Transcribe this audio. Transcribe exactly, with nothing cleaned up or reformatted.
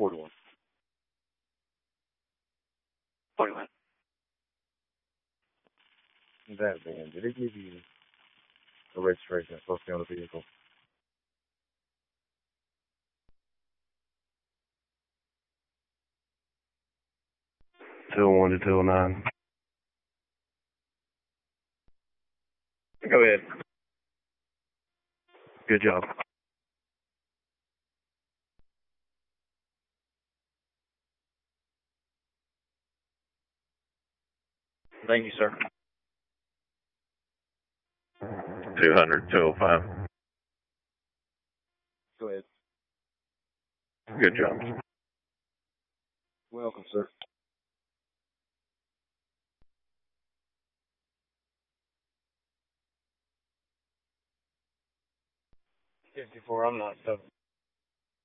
forty-one. forty-one. That van, did it give you a registration that's supposed to be on the vehicle? two oh one to two oh nine. Go ahead. Good job. Thank you, sir. two hundred, two oh five. Go ahead. Good job. Welcome, sir. fifty-four, I'm not.